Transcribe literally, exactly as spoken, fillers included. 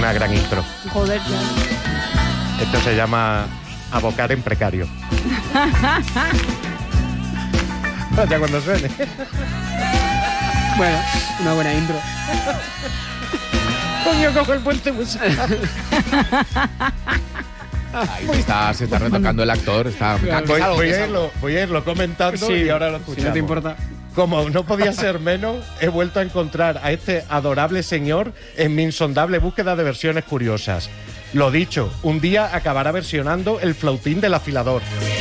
una gran intro. Joder, ya. Esto se llama abocar en precario. Ya cuando suene. Bueno, una buena intro. Coño, cojo el puente musical. Ahí se está, se está retocando el actor. Está, Voy, voy a irlo, voy a irlo comentando Sí, y ahora lo escuchamos. si no te importa. Como no podía ser menos, he vuelto a encontrar a este adorable señor en mi insondable búsqueda de versiones curiosas. Lo dicho, un día acabará versionando el flautín del afilador.